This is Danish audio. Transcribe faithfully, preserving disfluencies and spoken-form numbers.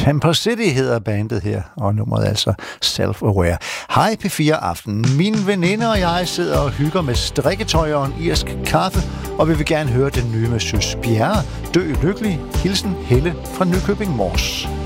Temper City hedder bandet her, og nummeret er altså Self-Aware. Hej P fire Aften. Mine veninder og jeg sidder og hygger med strikketøj og en irsk kaffe, og vi vil gerne høre den nye med Søs Bjerre, Dø lykkelig. Hilsen Helle fra Nykøbing Mors.